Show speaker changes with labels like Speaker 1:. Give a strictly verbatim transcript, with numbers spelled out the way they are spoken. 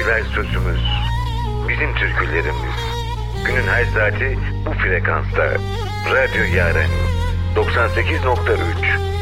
Speaker 1: ezber sözümüz, bizim türkülerimiz. Günün her saati bu frekansta. Radyo Yaren doksan sekiz nokta üç.